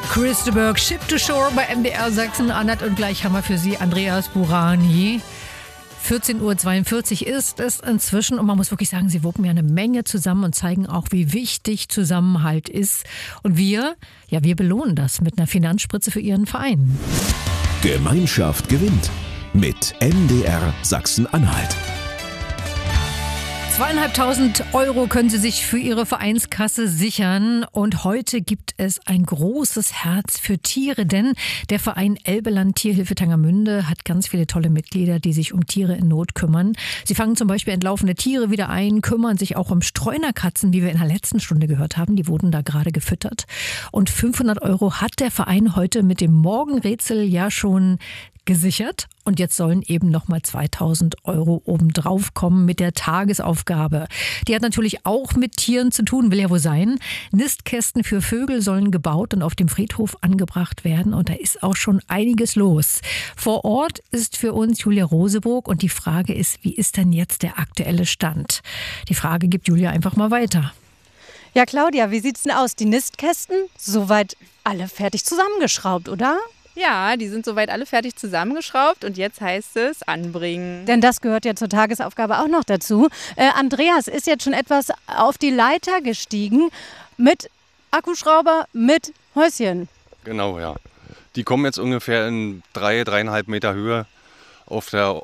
Chris de Burgh, Ship to Shore bei MDR Sachsen-Anhalt und gleich haben wir für Sie Andreas Burani. 14:42 Uhr ist es inzwischen und man muss wirklich sagen, Sie wuppen ja eine Menge zusammen und zeigen auch, wie wichtig Zusammenhalt ist. Und wir belohnen das mit einer Finanzspritze für Ihren Verein. Gemeinschaft gewinnt mit MDR Sachsen-Anhalt. 2.500 € können Sie sich für Ihre Vereinskasse sichern. Und heute gibt es ein großes Herz für Tiere, denn der Verein Elbeland Tierhilfe Tangermünde hat ganz viele tolle Mitglieder, die sich um Tiere in Not kümmern. Sie fangen zum Beispiel entlaufene Tiere wieder ein, kümmern sich auch um Streunerkatzen, wie wir in der letzten Stunde gehört haben. Die wurden da gerade gefüttert. Und 500 € hat der Verein heute mit dem Morgenrätsel ja schon gesichert. Und jetzt sollen eben nochmal 2.000 € obendrauf kommen mit der Tagesaufgabe. Die hat natürlich auch mit Tieren zu tun, will ja wohl sein. Nistkästen für Vögel sollen gebaut und auf dem Friedhof angebracht werden. Und da ist auch schon einiges los. Vor Ort ist für uns Julia Roseburg. Und die Frage ist, wie ist denn jetzt der aktuelle Stand? Die Frage gibt Julia einfach mal weiter. Ja, Claudia, wie sieht's denn aus? Die Nistkästen? Soweit alle fertig zusammengeschraubt, oder? Ja, die sind soweit alle fertig zusammengeschraubt und jetzt heißt es anbringen. Denn das gehört ja zur Tagesaufgabe auch noch dazu. Andreas ist jetzt schon etwas auf die Leiter gestiegen mit Akkuschrauber, mit Häuschen. Genau, ja. Die kommen jetzt ungefähr in 3,5 Meter Höhe auf der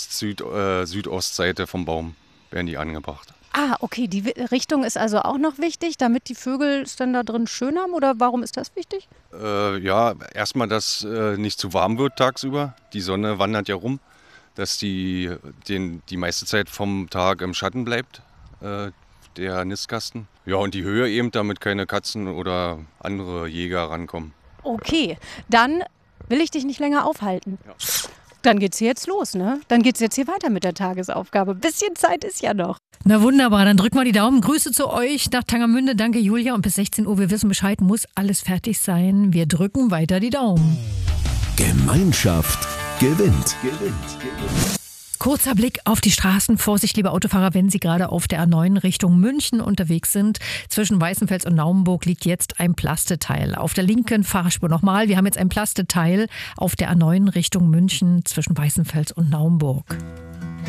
Südostseite vom Baum, werden die angebracht. Ah, okay, die Richtung ist also auch noch wichtig, damit die Vögel es dann da drin schön haben, oder warum ist das wichtig? Ja, erstmal, dass nicht zu warm wird tagsüber. Die Sonne wandert ja rum, dass die meiste Zeit vom Tag im Schatten bleibt, der Nistkasten. Ja, und die Höhe eben, damit keine Katzen oder andere Jäger rankommen. Okay, dann will ich dich nicht länger aufhalten. Ja. Dann geht's hier jetzt los, ne? Dann geht's jetzt hier weiter mit der Tagesaufgabe. Bisschen Zeit ist ja noch. Na wunderbar, dann drücken wir die Daumen. Grüße zu euch nach Tangermünde. Danke Julia und bis 16 Uhr, wir wissen Bescheid, muss alles fertig sein. Wir drücken weiter die Daumen. Gemeinschaft gewinnt. Kurzer Blick auf die Straßen. Vorsicht, liebe Autofahrer, wenn Sie gerade auf der A9 Richtung München unterwegs sind. Zwischen Weißenfels und Naumburg liegt jetzt ein Plasteteil. Auf der linken Fahrspur nochmal. Wir haben jetzt ein Plasteteil auf der A9 Richtung München zwischen Weißenfels und Naumburg.